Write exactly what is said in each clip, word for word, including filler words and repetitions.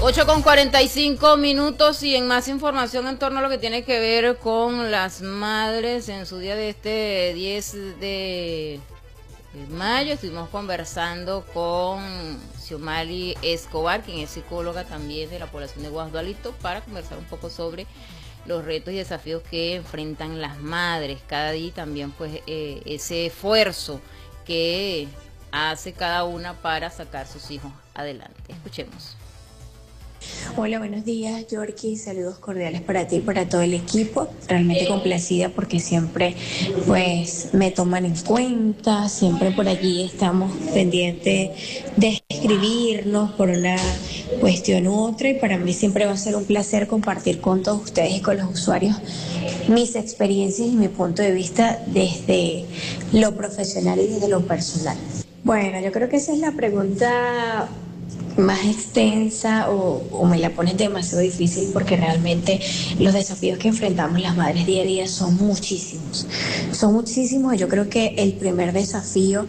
ocho con cuarenta y cinco minutos y en más información en torno a lo que tiene que ver con las madres en su día de este diez de mayo. Estuvimos conversando con Xiomali Escobar, quien es psicóloga también de la población de Guasdualito, para conversar un poco sobre los retos y desafíos que enfrentan las madres cada día y también pues eh, ese esfuerzo que hace cada una para sacar sus hijos adelante. Escuchemos. Hola, buenos días, Yorkie. Saludos cordiales para ti y para todo el equipo. Realmente complacida porque siempre pues me toman en cuenta, siempre por allí estamos pendientes de escribirnos por una cuestión u otra, y para mí siempre va a ser un placer compartir con todos ustedes y con los usuarios mis experiencias y mi punto de vista desde lo profesional y desde lo personal. Bueno, yo creo que esa es la pregunta más extensa o, o me la pones demasiado difícil, porque realmente los desafíos que enfrentamos las madres día a día son muchísimos, son muchísimos. Y yo creo que el primer desafío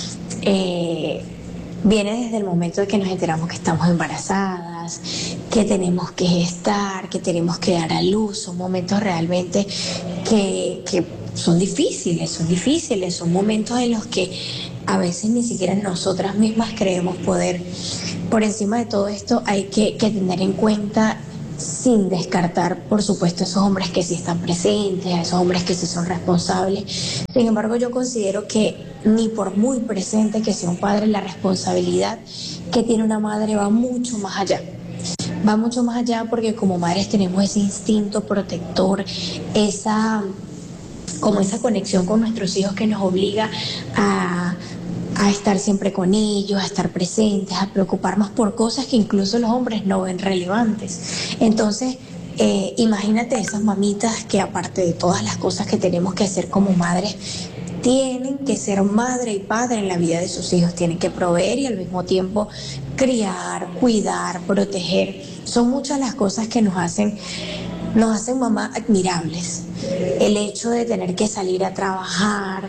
eh, viene desde el momento de que nos enteramos que estamos embarazadas, que tenemos que gestar, que tenemos que dar a luz. Son momentos realmente que, que son difíciles, son difíciles, son momentos en los que a veces ni siquiera nosotras mismas creemos poder. Por encima de todo esto hay que, que tener en cuenta, sin descartar, por supuesto, esos hombres que sí están presentes, a esos hombres que sí son responsables. Sin embargo, yo considero que ni por muy presente que sea un padre, la responsabilidad que tiene una madre va mucho más allá. Va mucho más allá porque como madres tenemos ese instinto protector, esa, como esa conexión con nuestros hijos que nos obliga a... a estar siempre con ellos, a estar presentes, a preocuparnos por cosas que incluso los hombres no ven relevantes. Entonces, eh, imagínate esas mamitas que, aparte de todas las cosas que tenemos que hacer como madres, tienen que ser madre y padre en la vida de sus hijos, tienen que proveer y al mismo tiempo criar, cuidar, proteger. Son muchas las cosas que nos hacen, nos hacen mamás admirables. El hecho de tener que salir a trabajar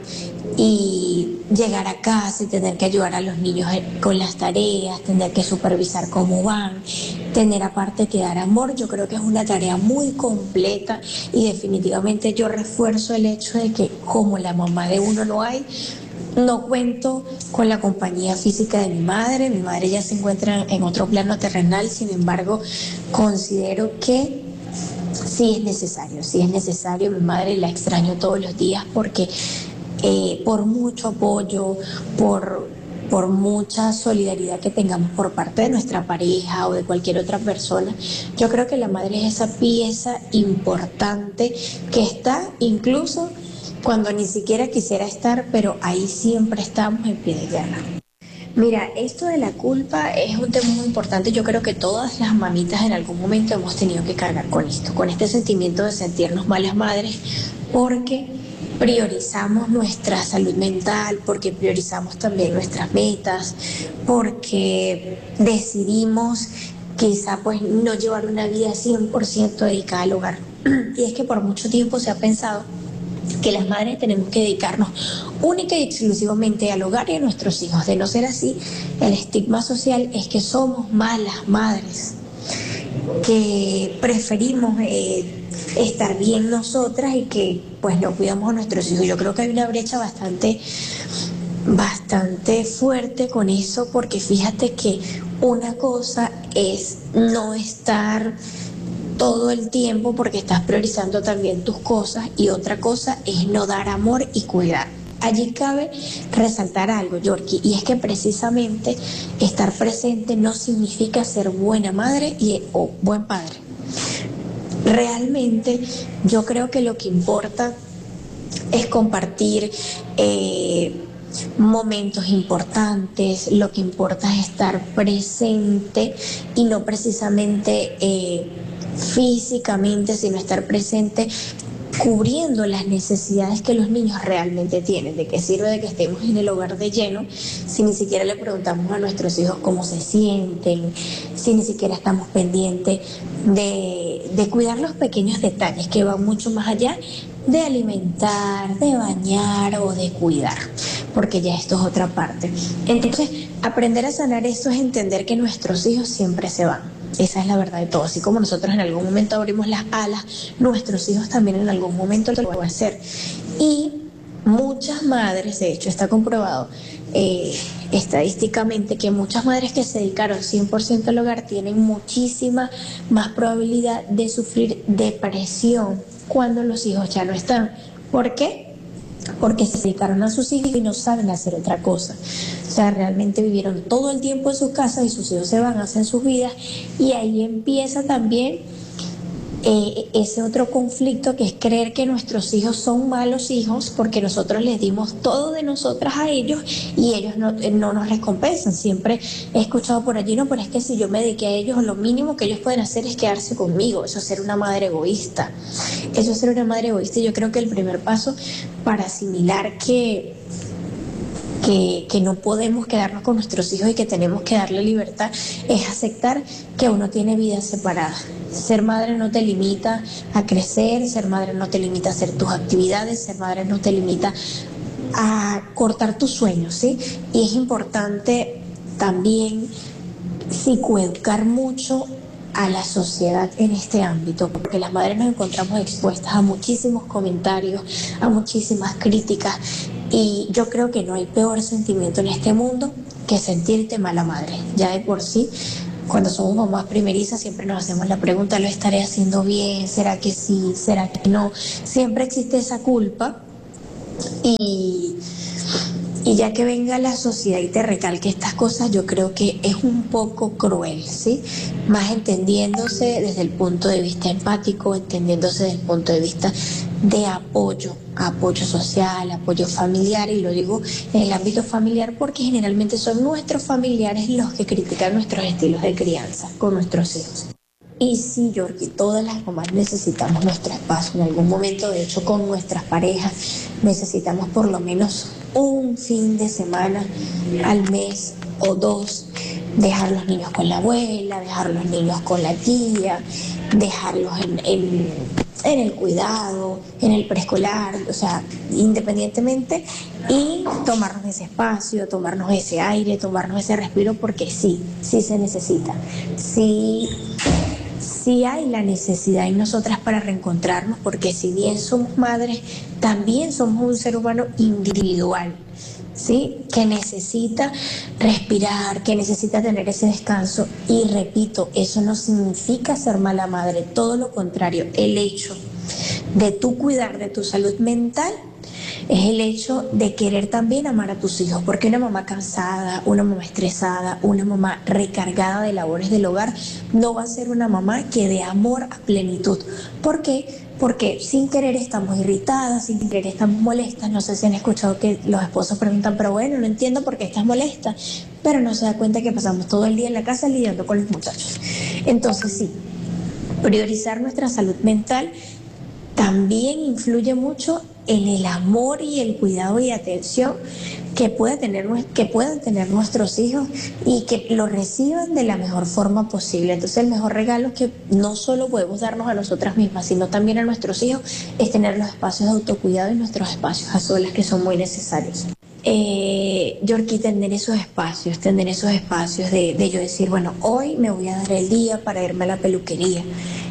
y llegar a casa y tener que ayudar a los niños con las tareas, tener que supervisar cómo van, tener aparte que dar amor, yo creo que es una tarea muy completa, y definitivamente yo refuerzo el hecho de que como la mamá de uno no hay. No cuento con la compañía física de mi madre, mi madre ya se encuentra en otro plano terrenal, sin embargo considero que sí es necesario, sí es necesario. Mi madre la extraño todos los días porque eh, por mucho apoyo, por, por mucha solidaridad que tengamos por parte de nuestra pareja o de cualquier otra persona, yo creo que la madre es esa pieza importante que está incluso cuando ni siquiera quisiera estar, pero ahí siempre estamos en pie de guerra. Mira, esto de la culpa es un tema muy importante. Yo creo que todas las mamitas en algún momento hemos tenido que cargar con esto, con este sentimiento de sentirnos malas madres, porque priorizamos nuestra salud mental, porque priorizamos también nuestras metas, porque decidimos quizá pues no llevar una vida cien por ciento dedicada al hogar. Y es que por mucho tiempo se ha pensado que las madres tenemos que dedicarnos única y exclusivamente al hogar y a nuestros hijos. De no ser así, el estigma social es que somos malas madres, que preferimos eh, estar bien nosotras y que pues no cuidamos a nuestros hijos. Yo creo que hay una brecha bastante, bastante fuerte con eso, porque fíjate que una cosa es no estar todo el tiempo porque estás priorizando también tus cosas, y otra cosa es no dar amor y cuidar. Allí cabe resaltar algo, Yorkie, y es que precisamente estar presente no significa ser buena madre y, o buen padre. Realmente yo creo que lo que importa es compartir eh, momentos importantes, lo que importa es estar presente y no precisamente eh, físicamente, sino estar presente cubriendo las necesidades que los niños realmente tienen. ¿De qué sirve de que estemos en el hogar de lleno si ni siquiera le preguntamos a nuestros hijos cómo se sienten, si ni siquiera estamos pendientes de, de cuidar los pequeños detalles que van mucho más allá de alimentar, de bañar o de cuidar, porque ya esto es otra parte? Entonces, aprender a sanar esto es entender que nuestros hijos siempre se van. Esa es la verdad de todo. Así como nosotros en algún momento abrimos las alas, nuestros hijos también en algún momento lo van a hacer. Y muchas madres, de hecho está comprobado eh, estadísticamente que muchas madres que se dedicaron cien por ciento al hogar tienen muchísima más probabilidad de sufrir depresión cuando los hijos ya no están. ¿Por qué? Porque se dedicaron a sus hijos y no saben hacer otra cosa. O sea, realmente vivieron todo el tiempo en sus casas y sus hijos se van, hacen sus vidas, y ahí empieza también eh, ese otro conflicto, que es creer que nuestros hijos son malos hijos porque nosotros les dimos todo de nosotras a ellos y ellos no, no nos recompensan. Siempre he escuchado por allí, no, pero es que si yo me dediqué a ellos, lo mínimo que ellos pueden hacer es quedarse conmigo. Eso es ser una madre egoísta. Eso es ser una madre egoísta. Y yo creo que el primer paso para asimilar que Que, que no podemos quedarnos con nuestros hijos y que tenemos que darle libertad es aceptar que uno tiene vidas separadas. Ser madre no te limita a crecer, ser madre no te limita a hacer tus actividades, ser madre no te limita a cortar tus sueños, ¿sí? Y es importante también psicoeducar mucho a la sociedad en este ámbito, porque las madres nos encontramos expuestas a muchísimos comentarios, a muchísimas críticas, y yo creo que no hay peor sentimiento en este mundo que sentirte mala madre. Ya de por sí, cuando somos mamás primerizas siempre nos hacemos la pregunta, ¿lo estaré haciendo bien? ¿Será que sí? ¿Será que no? Siempre existe esa culpa, y Y ya que venga la sociedad y te recalque estas cosas, yo creo que es un poco cruel, ¿sí? Más entendiéndose desde el punto de vista empático, entendiéndose desde el punto de vista de apoyo, apoyo social, apoyo familiar, y lo digo en el ámbito familiar porque generalmente son nuestros familiares los que critican nuestros estilos de crianza con nuestros hijos. Y sí, Yorkie, todas las mamás necesitamos nuestro espacio en algún momento. De hecho, con nuestras parejas necesitamos por lo menos un fin de semana al mes o dos, dejar los niños con la abuela, dejar los niños con la tía, dejarlos en, en, en el cuidado, en el preescolar, o sea, independientemente, y tomarnos ese espacio, tomarnos ese aire, tomarnos ese respiro, porque sí, sí se necesita. Sí. Sí hay la necesidad en nosotras para reencontrarnos, porque si bien somos madres, también somos un ser humano individual, ¿sí? Que necesita respirar, que necesita tener ese descanso. Y repito, eso no significa ser mala madre, todo lo contrario. El hecho de tú cuidar de tu salud mental es el hecho de querer también amar a tus hijos, porque una mamá cansada, una mamá estresada, una mamá recargada de labores del hogar no va a ser una mamá que dé amor a plenitud. ¿Por qué? Porque sin querer estamos irritadas, sin querer estamos molestas. No sé si han escuchado que los esposos preguntan, pero bueno, no entiendo por qué estás molesta, pero no se da cuenta que pasamos todo el día en la casa lidiando con los muchachos. Entonces sí, priorizar nuestra salud mental también influye mucho en el amor y el cuidado y atención que pueda tener, que puedan tener nuestros hijos, y que lo reciban de la mejor forma posible. Entonces el mejor regalo que no solo podemos darnos a nosotras mismas, sino también a nuestros hijos, es tener los espacios de autocuidado y nuestros espacios a solas, que son muy necesarios. Eh, Yorkie, tener esos espacios, tener esos espacios de, de yo decir, bueno, hoy me voy a dar el día para irme a la peluquería.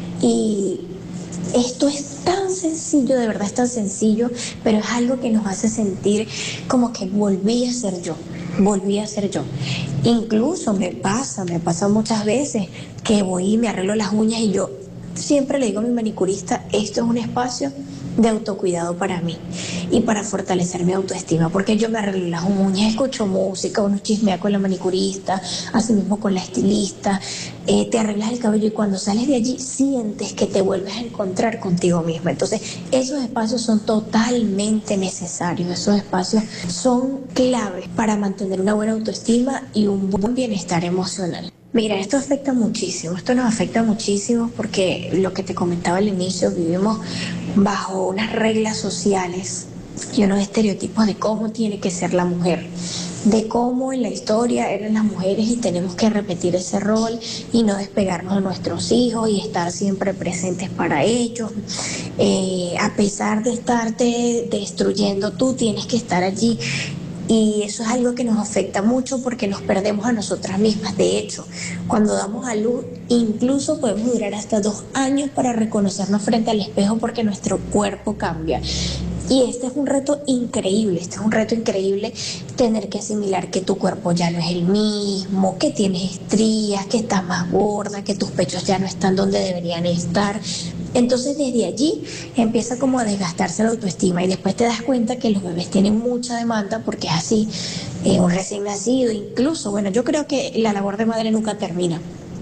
Y esto es tan sencillo, de verdad es tan sencillo, pero es algo que nos hace sentir como que volví a ser yo, volví a ser yo. Incluso me pasa, me pasa muchas veces que voy y me arreglo las uñas, y yo siempre le digo a mi manicurista, esto es un espacio de autocuidado para mí y para fortalecer mi autoestima, porque yo me arreglo las uñas, escucho música, uno chismea con la manicurista, así mismo con la estilista, eh, te arreglas el cabello, y cuando sales de allí sientes que te vuelves a encontrar contigo misma. Entonces esos espacios son totalmente necesarios, esos espacios son claves para mantener una buena autoestima y un buen bienestar emocional. Mira, esto afecta muchísimo, esto nos afecta muchísimo porque lo que te comentaba al inicio, vivimos bajo unas reglas sociales y unos estereotipos de cómo tiene que ser la mujer, de cómo en la historia eran las mujeres, y tenemos que repetir ese rol y no despegarnos de nuestros hijos y estar siempre presentes para ellos. Eh, a pesar de estarte destruyendo, tú tienes que estar allí Y eso es algo que nos afecta mucho porque nos perdemos a nosotras mismas. De hecho, cuando damos a luz, incluso podemos durar hasta dos años para reconocernos frente al espejo porque nuestro cuerpo cambia. Y este es un reto increíble, este es un reto increíble tener que asimilar que tu cuerpo ya no es el mismo, que tienes estrías, que estás más gorda, que tus pechos ya no están donde deberían estar. Entonces desde allí empieza como a desgastarse la autoestima y después te das cuenta que los bebés tienen mucha demanda porque es así, eh, un recién nacido, incluso, bueno, yo creo que la labor de madre nunca termina.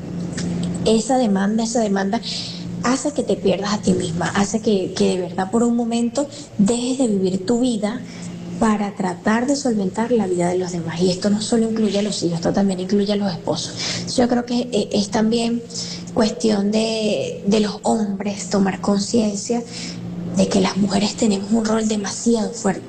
Esa demanda, esa demanda hace que te pierdas a ti misma, hace que, que de verdad por un momento dejes de vivir tu vida para tratar de solventar la vida de los demás. Y esto no solo incluye a los hijos, esto también incluye a los esposos. Yo creo que es, es también cuestión de, de los hombres tomar conciencia de que las mujeres tenemos un rol demasiado fuerte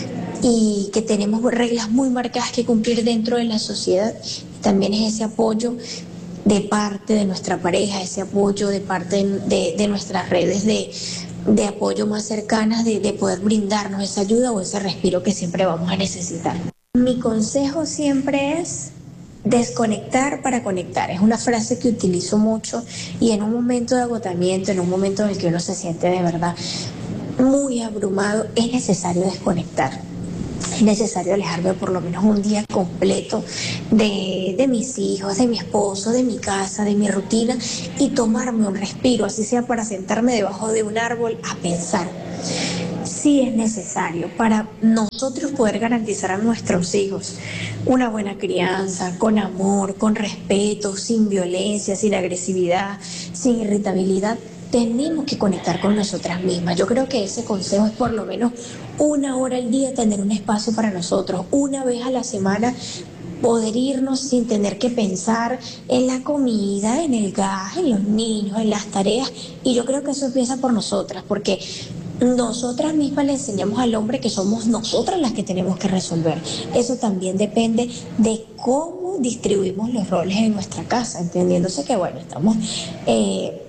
y que tenemos reglas muy marcadas que cumplir dentro de la sociedad. También es ese apoyo de parte de nuestra pareja, ese apoyo de parte de, de nuestras redes de, de apoyo más cercanas, de, de poder brindarnos esa ayuda o ese respiro que siempre vamos a necesitar. Mi consejo siempre es desconectar para conectar. Es una frase que utilizo mucho y en un momento de agotamiento, en un momento en el que uno se siente de verdad muy abrumado, es necesario desconectar. Es necesario alejarme por lo menos un día completo de, de mis hijos, de mi esposo, de mi casa, de mi rutina y tomarme un respiro, así sea para sentarme debajo de un árbol a pensar. Sí es necesario para nosotros poder garantizar a nuestros hijos una buena crianza, con amor, con respeto, sin violencia, sin agresividad, sin irritabilidad. Tenemos que conectar con nosotras mismas. Yo creo que ese consejo es por lo menos una hora al día tener un espacio para nosotros, una vez a la semana poder irnos sin tener que pensar en la comida, en el gas, en los niños, en las tareas. Y yo creo que eso empieza por nosotras, porque nosotras mismas le enseñamos al hombre que somos nosotras las que tenemos que resolver. Eso también depende de cómo distribuimos los roles en nuestra casa, entendiéndose que, bueno, estamos eh,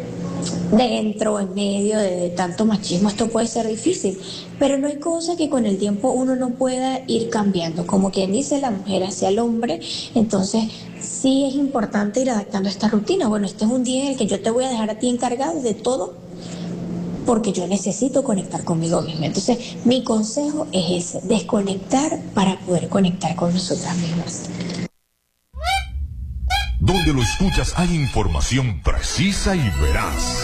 dentro, en medio de, de tanto machismo. Esto puede ser difícil, pero no hay cosa que con el tiempo uno no pueda ir cambiando. Como quien dice, la mujer hacia el hombre. Entonces sí es importante ir adaptando esta rutina. Bueno, este es un día en el que yo te voy a dejar a ti encargado de todo, porque yo necesito conectar conmigo misma. Entonces, mi consejo es ese, desconectar para poder conectar con nosotras mismas. Donde lo escuchas hay información precisa y veraz.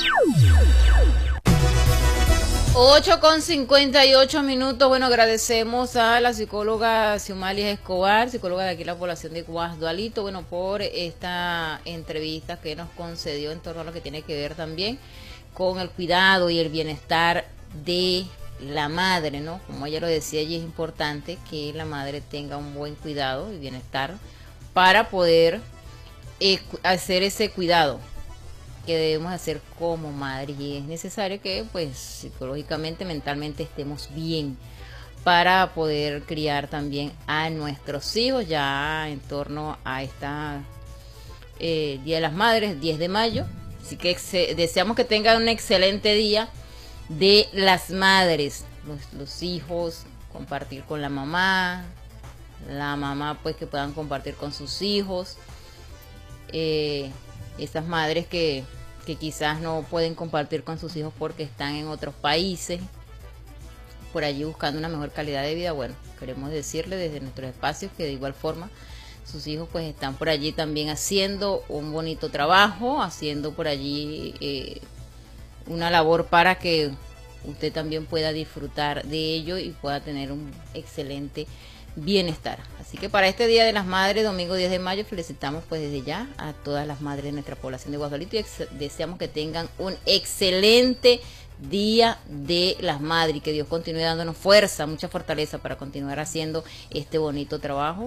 ocho con cincuenta y ocho minutos. Bueno, agradecemos a la psicóloga Xiumalia Escobar, psicóloga de aquí la población de Guasdualito, bueno, por esta entrevista que nos concedió en torno a lo que tiene que ver también con el cuidado y el bienestar de la madre, ¿no? Como ella lo decía, y es importante que la madre tenga un buen cuidado y bienestar para poder eh, hacer ese cuidado que debemos hacer como madre, y es necesario que pues psicológicamente, mentalmente estemos bien para poder criar también a nuestros hijos ya en torno a esta eh, Día de las Madres, diez de mayo. Así que deseamos que tengan un excelente día de las madres, los, los hijos, compartir con la mamá, la mamá pues que puedan compartir con sus hijos, eh, esas madres que, que quizás no pueden compartir con sus hijos porque están en otros países, por allí buscando una mejor calidad de vida. Bueno, queremos decirle desde nuestros espacios que de igual forma sus hijos pues están por allí también haciendo un bonito trabajo, haciendo por allí eh, una labor para que usted también pueda disfrutar de ello y pueda tener un excelente bienestar. Así que para este Día de las Madres, domingo diez de mayo, felicitamos pues desde ya a todas las madres de nuestra población de Guasdualito y deseamos que tengan un excelente Día de las Madres y que Dios continúe dándonos fuerza, mucha fortaleza para continuar haciendo este bonito trabajo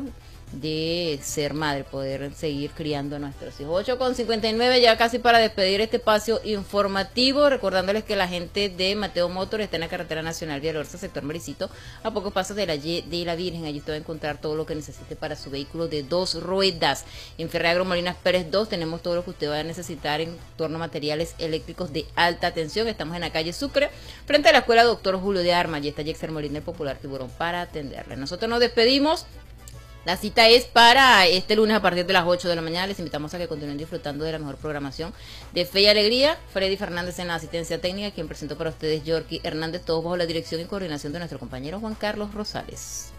de ser madre, poder seguir criando a nuestros hijos. ocho con cincuenta y nueve, ya casi para despedir este espacio informativo, recordándoles que la gente de Mateo Motor está en la carretera nacional Villalorza, sector Maricito, a pocos pasos de la, de la Virgen. Allí usted va a encontrar todo lo que necesite para su vehículo de dos ruedas. En Ferreagro Molinas Pérez dos tenemos todo lo que usted va a necesitar en torno a materiales eléctricos de alta tensión. Estamos en la calle Sucre, frente a la escuela Doctor Julio de Armas, y está Yexer Molina, el popular Tiburón, para atenderle. Nosotros nos despedimos. La cita es para este lunes a partir de las ocho de la mañana. Les invitamos a que continúen disfrutando de la mejor programación de Fe y Alegría. Freddy Fernández en la asistencia técnica, quien presentó para ustedes Yorky Hernández, todos bajo la dirección y coordinación de nuestro compañero Juan Carlos Rosales.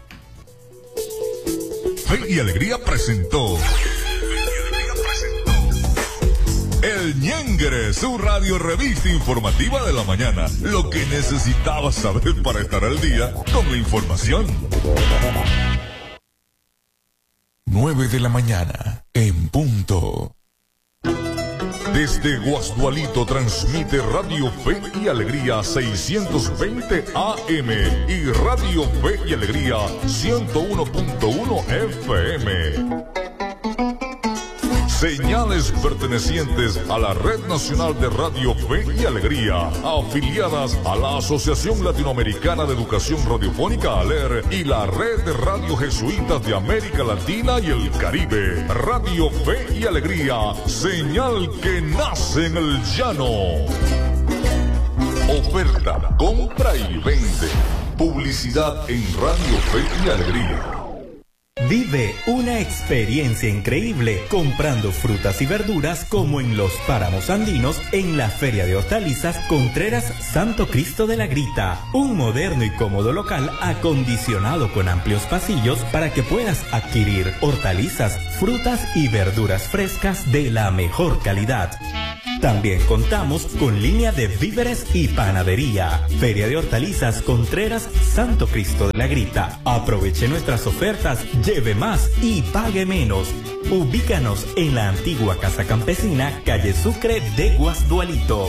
Fe y Alegría presentó El Ñengere, su radio revista informativa de la mañana. Lo que necesitabas saber para estar al día con la información. nueve de la mañana, en punto. Desde Guasdualito transmite Radio Fe y Alegría seiscientos veinte A M y Radio Fe y Alegría ciento uno punto uno F M. Señales pertenecientes a la Red Nacional de Radio Fe y Alegría, afiliadas a la Asociación Latinoamericana de Educación Radiofónica ALER y la Red de Radio Jesuitas de América Latina y el Caribe. Radio Fe y Alegría, señal que nace en el llano. Oferta, compra y vende. Publicidad en Radio Fe y Alegría. Vive una experiencia increíble comprando frutas y verduras como en los páramos andinos en la Feria de Hortalizas Contreras Santo Cristo de la Grita. Un moderno y cómodo local acondicionado con amplios pasillos para que puedas adquirir hortalizas, frutas y verduras frescas de la mejor calidad. También contamos con línea de víveres y panadería. Feria de Hortalizas Contreras Santo Cristo de la Grita. Aproveche nuestras ofertas, lleve más y pague menos. Ubícanos en la antigua Casa Campesina, calle Sucre de Guasdualito.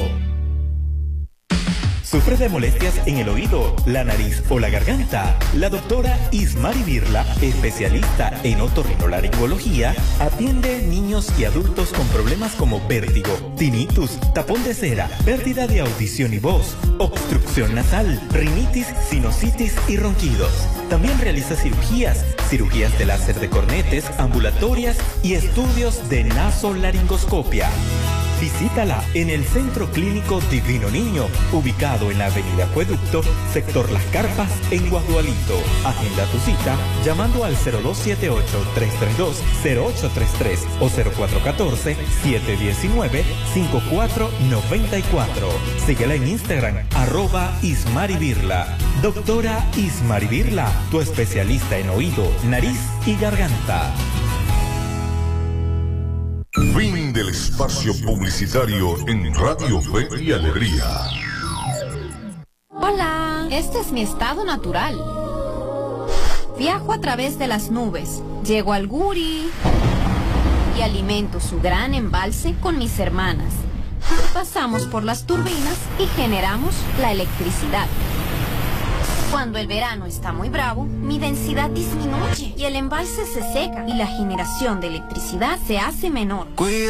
¿Sufres de molestias en el oído, la nariz o la garganta? La doctora Ismari Birla, especialista en otorrinolaringología, atiende niños y adultos con problemas como vértigo, tinnitus, tapón de cera, pérdida de audición y voz, obstrucción nasal, rinitis, sinusitis y ronquidos. También realiza cirugías, cirugías de láser de cornetes, ambulatorias y estudios de nasolaringoscopia. Visítala en el Centro Clínico Divino Niño, ubicado en la Avenida Acueducto, sector Las Carpas, en Guasdualito. Agenda tu cita llamando al cero dos siete ocho, tres tres dos, cero ocho tres tres o cero cuatro uno cuatro, siete uno nueve, cinco cuatro nueve cuatro. Síguela en Instagram, arroba Ismari Birla. Doctora Ismari Birla, tu especialista en oído, nariz y garganta. Fin del espacio publicitario en Radio Fe y Alegría. Hola, este es mi estado natural. Viajo a través de las nubes, llego al Guri y alimento su gran embalse con mis hermanas. Pasamos por las turbinas y generamos la electricidad. Cuando el verano está muy bravo, mi densidad disminuye y el embalse se seca y la generación de electricidad se hace menor. Cuida